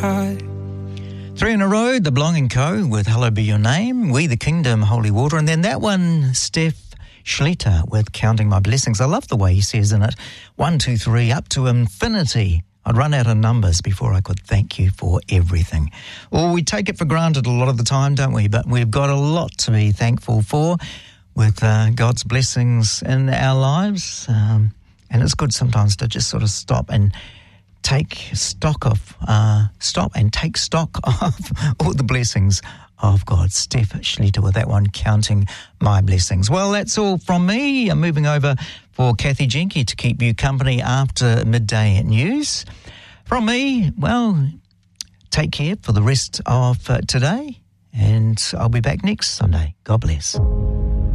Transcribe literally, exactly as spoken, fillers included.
high. Three in a row, The Belonging Co. with Hello Be Your Name, We the Kingdom, Holy Water, and then that one, Steph Schlitter with Counting My Blessings. I love the way he says in it, one, two, three, up to infinity. I'd run out of numbers before I could thank you for everything. Well, we take it for granted a lot of the time, don't we? But we've got a lot to be thankful for with uh, God's blessings in our lives. Um, and it's good sometimes to just sort of stop and take stock of, uh, stop and take stock of all the blessings of God. Steph Schlitter with that one, Counting My Blessings. Well, that's all from me. I'm moving over for Kathy Jenke to keep you company after midday news. From me, well, take care for the rest of uh, today, and I'll be back next Sunday. God bless.